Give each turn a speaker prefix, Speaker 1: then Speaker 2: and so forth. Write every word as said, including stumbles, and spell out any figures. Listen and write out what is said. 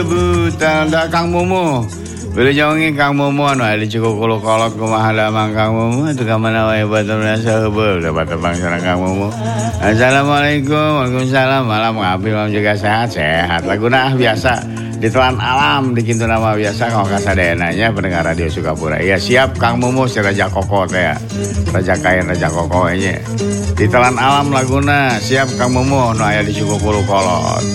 Speaker 1: Tanda Kang Momo. Boleh jongi Kang Momo anu ali cukup kulo kolot kumaha damang Kang Momo itu ka mana wae batur rasa heubeul dapat tebang sareng Kang Momo. Assalamualaikum. Waalaikumsalam. Malam ngabdi malam juga sehat sehat. Laguna biasa ditelan alam di kintu nama biasa kau kasadeananya pendengar radio Sukapura. Ya siap Kang Momo si Raja Koko teh ya. Raja kain Raja Koko nya. Ditelan alam laguna siap Kang Momo nu aya di cukup kulo kolot.